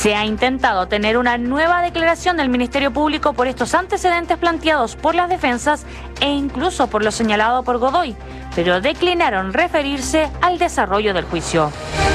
Se ha intentado tener una nueva declaración del Ministerio Público por estos antecedentes planteados por las defensas e incluso por lo señalado por Godoy, pero declinaron referirse al desarrollo del juicio.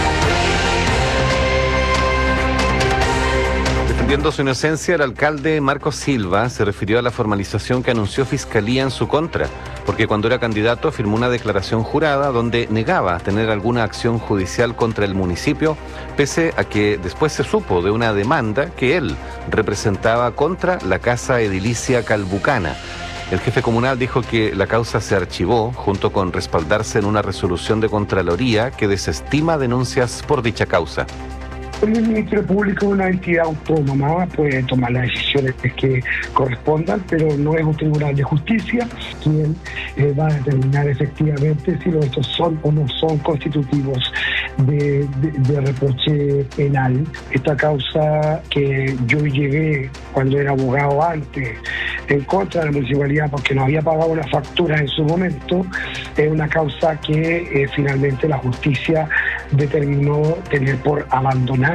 Defendiendo su inocencia, el alcalde Marcos Silva se refirió a la formalización que anunció Fiscalía en su contra, porque cuando era candidato firmó una declaración jurada donde negaba tener alguna acción judicial contra el municipio, pese a que después se supo de una demanda que él representaba contra la Casa Edilicia Calbucana. El jefe comunal dijo que la causa se archivó junto con respaldarse en una resolución de Contraloría que desestima denuncias por dicha causa. El Ministerio Público es una entidad autónoma, puede tomar las decisiones que correspondan, pero no es un tribunal de justicia quien va a determinar efectivamente si los hechos son o no son constitutivos de reproche penal. Esta causa que yo llegué cuando era abogado antes en contra de la municipalidad porque no había pagado una factura en su momento, es una causa que finalmente la justicia determinó tener por abandonada.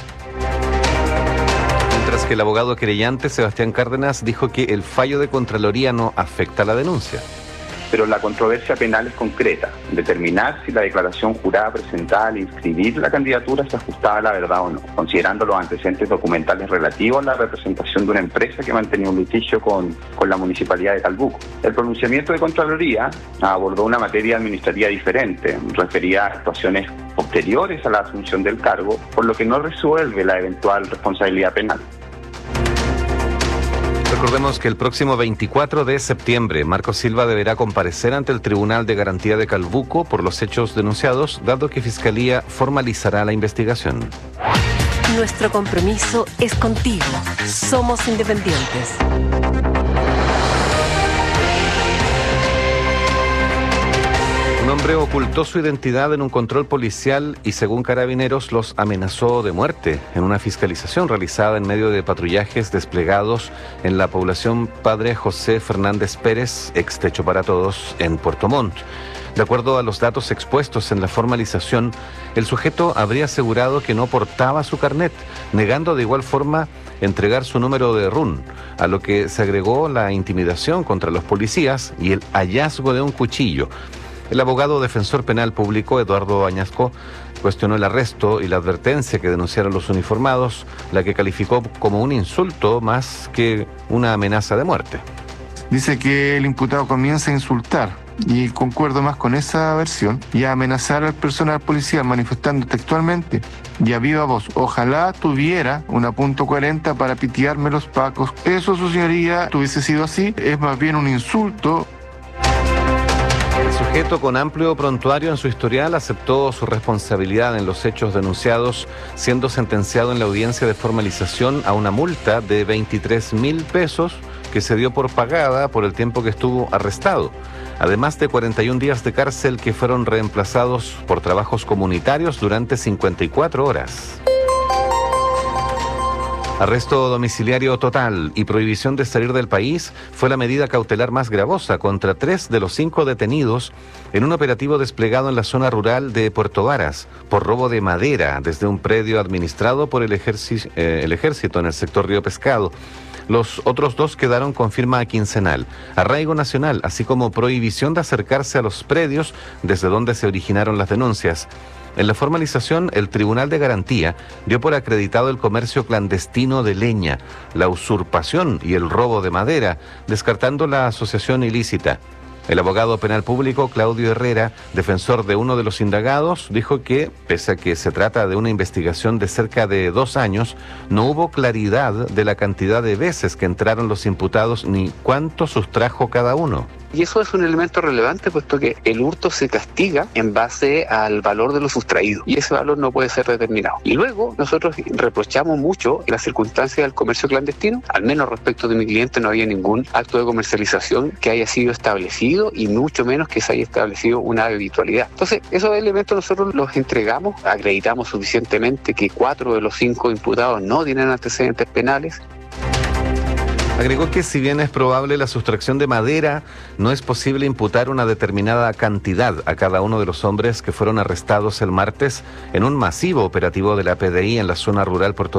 Mientras que el abogado querellante Sebastián Cárdenas dijo que el fallo de Contraloría no afecta a la denuncia. Pero la controversia penal es concreta, determinar si la declaración jurada presentada al inscribir la candidatura se ajustaba a la verdad o no, considerando los antecedentes documentales relativos a la representación de una empresa que mantenía un litigio con la municipalidad de Calbuco. El pronunciamiento de Contraloría abordó una materia administrativa diferente, referida a actuaciones posteriores a la asunción del cargo, por lo que no resuelve la eventual responsabilidad penal. Recordemos que el próximo 24 de septiembre, Marcos Silva deberá comparecer ante el Tribunal de Garantía de Calbuco por los hechos denunciados, dado que Fiscalía formalizará la investigación. Nuestro compromiso es contigo. Somos independientes. Un hombre ocultó su identidad en un control policial y, según Carabineros, los amenazó de muerte en una fiscalización realizada en medio de patrullajes desplegados en la población Padre José Fernández Pérez, ex Techo para Todos, en Puerto Montt. De acuerdo a los datos expuestos en la formalización, el sujeto habría asegurado que no portaba su carnet, negando de igual forma entregar su número de RUN, a lo que se agregó la intimidación contra los policías y el hallazgo de un cuchillo. El abogado defensor penal público, Eduardo Añasco, cuestionó el arresto y la advertencia que denunciaron los uniformados, la que calificó como un insulto más que una amenaza de muerte. Dice que el imputado comienza a insultar, y concuerdo más con esa versión, y a amenazar al personal policial, manifestando textualmente y a viva voz: ojalá tuviera una .40 para pitearme los pacos. Eso, su señoría, tuviese sido así, es más bien un insulto. El sujeto, con amplio prontuario en su historial, aceptó su responsabilidad en los hechos denunciados, siendo sentenciado en la audiencia de formalización a una multa de 23.000 pesos que se dio por pagada por el tiempo que estuvo arrestado, además de 41 días de cárcel que fueron reemplazados por trabajos comunitarios durante 54 horas. Arresto domiciliario total y prohibición de salir del país fue la medida cautelar más gravosa contra 3 de los 5 detenidos en un operativo desplegado en la zona rural de Puerto Varas por robo de madera desde un predio administrado por el ejército en el sector Río Pescado. Los otros 2 quedaron con firma quincenal, arraigo nacional, así como prohibición de acercarse a los predios desde donde se originaron las denuncias. En la formalización, el Tribunal de Garantía dio por acreditado el comercio clandestino de leña, la usurpación y el robo de madera, descartando la asociación ilícita. El abogado penal público Claudio Herrera, defensor de uno de los indagados, dijo que, pese a que se trata de una investigación de cerca de 2 años, no hubo claridad de la cantidad de veces que entraron los imputados ni cuánto sustrajo cada uno. Y eso es un elemento relevante, puesto que el hurto se castiga en base al valor de lo sustraído, y ese valor no puede ser determinado. Y luego nosotros reprochamos mucho la circunstancia del comercio clandestino. Al menos respecto de mi cliente no había ningún acto de comercialización que haya sido establecido, y mucho menos que se haya establecido una habitualidad. Entonces, esos elementos nosotros los entregamos, acreditamos suficientemente que 4 de los 5 imputados no tienen antecedentes penales. Agregó que si bien es probable la sustracción de madera, no es posible imputar una determinada cantidad a cada uno de los hombres que fueron arrestados el martes en un masivo operativo de la PDI en la zona rural